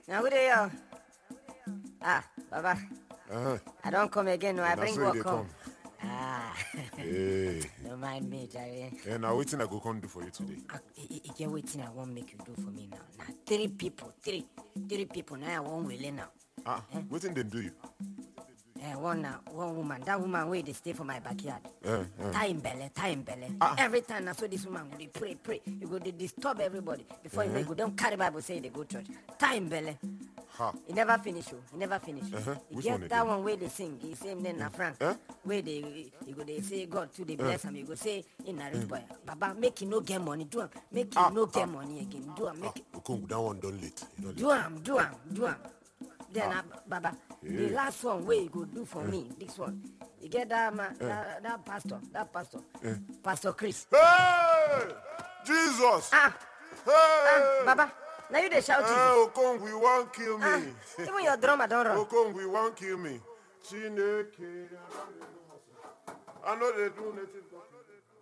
Now who they are? Baba. Uh-huh. I don't come again. No, I And bring so work they come. come. Hey. Don't mind me, Jerry. And now waiting I go come do for you today. You get waiting I won't make you do for me now. Now three people. Now I won't will now. Waiting they do you. One woman. That woman where they stay for my backyard. Tie in belly. Every time I saw this woman, they pray. You go they disturb everybody. Before you go, don't carry Bible say they go church. Tie in belly. He never finish. You Which get one that again? one where they sing. He same name na Frank. Where they say God to the bless him. You go say in a rich boy. Baba make him no get money. Do him. Make him no get money again. Do him. Make it. Okong, that one done late. Do him. Then Baba, the last one where you go do for me. This one. You get that man, that pastor. Pastor Chris. Hey! Jesus! Hey! Baba. Now you they shout Hey, Jesus. Okong, we won't kill me. Even your drummer don't run. Okong, we won't kill me. Chineke. I know they do native.